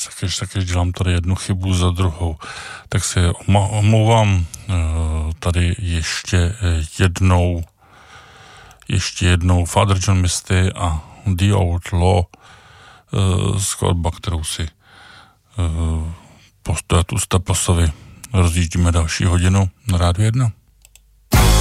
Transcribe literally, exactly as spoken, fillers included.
taky, taky dělám tady jednu chybu za druhou. Tak si omlouvám tady ještě jednou, ještě jednou Father John Misty a The Outlaw, skladba, kterou si postoje tu Staplasovi rozjíždíme další hodinu na Rádiu jedna.